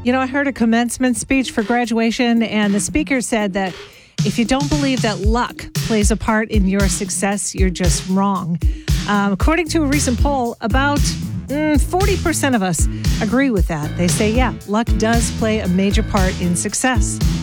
I heard a commencement speech for graduation, and the speaker said that if you don't believe that luck plays a part in your success, you're just wrong. According to a recent poll, about 40% of us agree with that. They say, yeah, luck does play a major part in success.